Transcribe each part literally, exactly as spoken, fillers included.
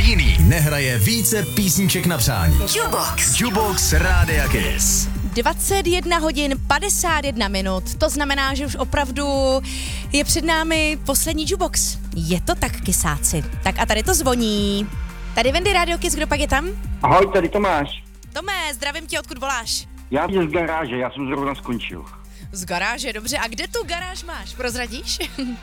jiný nehraje více písniček na přání. Jukebox. Jukebox Rádia Kiss. dvacet jedna hodin padesát jedna minut, to znamená, že už opravdu je před námi poslední Jukebox. Je to tak, kysáci. Tak a tady to zvoní. Tady Wendy, Radio Kiss, kdo pak je tam? Ahoj, tady Tomáš. Tomé, zdravím tě, odkud voláš? Já jsem z garáže, já jsem zrovna skončil. Z garáže, dobře. A kde tu garáž máš? Prozradíš?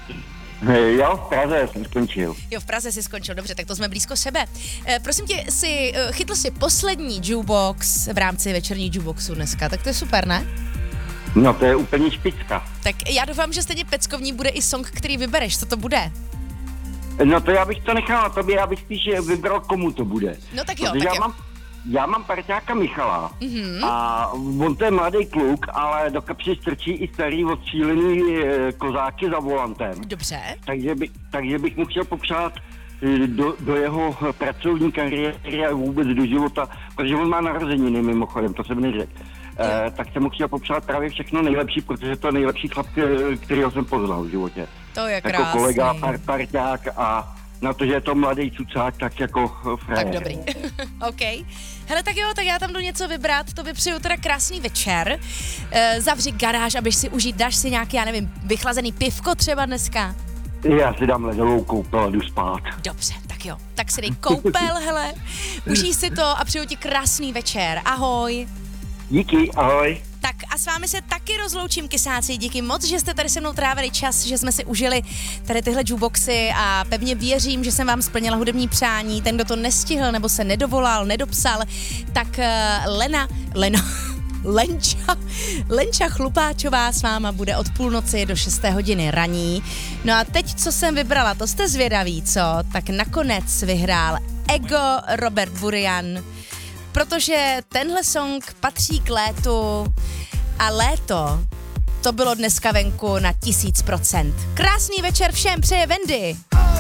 Já v Praze jsem skončil. Jo, v Praze jsi skončil, dobře, tak to jsme blízko sebe. E, prosím tě, si, e, chytl jsi poslední Jukebox v rámci večerní Jukeboxu dneska, tak to je super, ne? No to je úplně špicka. Tak já doufám, že stejně peckovní bude i song, který vybereš, co to bude? No to já bych to nechal na tobě, já bych spíš vybral, komu to bude. No tak jo, Protože tak já jo. Mám, já mám parťáka Michala Mm-hmm. a on to je mladý kluk, ale do kapsy strčí i starý odstřílený e, kozáky za volantem. Dobře. Takže, by, takže bych mu chtěl popřát e, do, do jeho pracovní kariéry a vůbec do života, protože on má narozeniny mimochodem, to jsem neřekl. E, tak jsem mu chtěl popřát právě všechno nejlepší, protože to je nejlepší chlap, kterýho jsem poznal v životě. To je Jako krásný. kolega, par, parťák a na to, že je to mladý cucák, tak jako frajer. Tak dobrý. OK. Hele, tak jo, tak já tam jdu něco vybrat, to přeju teda krásný večer. E, zavři garáž, abyš si užít, dáš si nějaký, já nevím, vychlazený pivko třeba dneska. Já si dám ledovou koupel a jdu spát. Dobře, tak jo, tak si dej koupel, hele, užij si to a přeju ti krásný večer. Ahoj. Díky, ahoj. Tak a s vámi se taky rozloučím, kysáci, díky moc, že jste tady se mnou trávili čas, že jsme si užili tady tyhle jukeboxy a pevně věřím, že jsem vám splnila hudební přání. Ten, kdo to nestihl nebo se nedovolal, nedopsal, tak uh, Lena, Lena, Lenča, Lenča Chlupáčová s váma bude od půlnoci do šesté hodiny raní. No a teď, co jsem vybrala, to jste zvědaví, co? Tak nakonec vyhrál Ego Robert Burian, protože tenhle song patří k létu a léto to bylo dneska venku na tisíc procent. Krásný večer všem přeje Wendy.